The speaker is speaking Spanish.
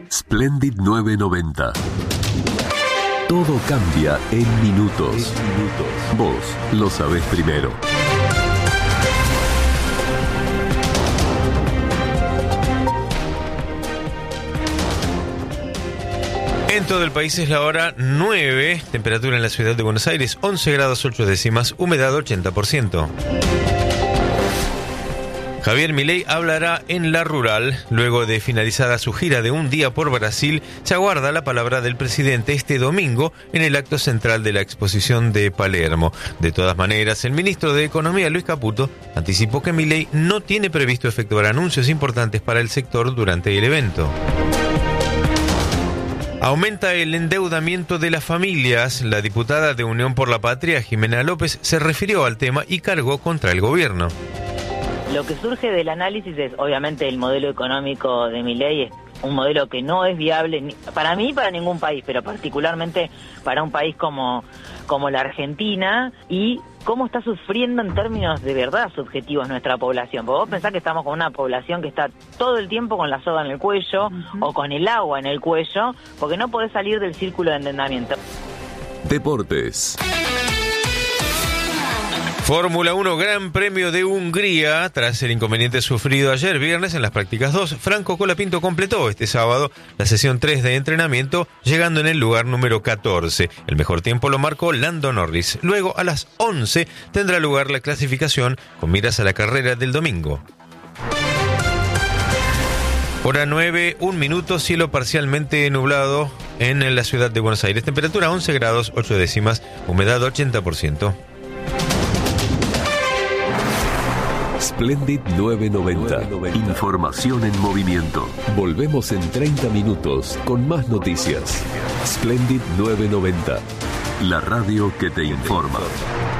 Splendid 990. Todo cambia en minutos. Vos lo sabés primero. En todo el país es la hora 9, temperatura en la ciudad de Buenos Aires 11 grados 8 décimas, humedad 80%. Javier Milei hablará en La Rural. Luego de finalizada su gira de un día por Brasil, se aguarda la palabra del presidente este domingo en el acto central de la exposición de Palermo. De todas maneras, el ministro de Economía, Luis Caputo, anticipó que Milei no tiene previsto efectuar anuncios importantes para el sector durante el evento. Aumenta el endeudamiento de las familias. La diputada de Unión por la Patria, Jimena López, se refirió al tema y cargó contra el gobierno. Lo que surge del análisis es, obviamente, el modelo económico de Milei es un modelo que no es viable para mí, para ningún país, pero particularmente para un país como la Argentina, y cómo está sufriendo en términos de verdad subjetivos nuestra población. Porque vos pensás que estamos con una población que está todo el tiempo con la soga en el cuello o con el agua en el cuello, porque no podés salir del círculo de endeudamiento. Deportes. Fórmula 1 Gran Premio de Hungría. Tras el inconveniente sufrido ayer viernes en las prácticas 2, Franco Colapinto completó este sábado la sesión 3 de entrenamiento, llegando en el lugar número 14. El mejor tiempo lo marcó Lando Norris. Luego, a las 11, tendrá lugar la clasificación con miras a la carrera del domingo. Hora 9, 1 minuto, cielo parcialmente nublado en la ciudad de Buenos Aires. Temperatura 11 grados 8 décimas, humedad 80%. Splendid 990. Información en movimiento. Volvemos en 30 minutos con más noticias. Splendid 990. La radio que te informa.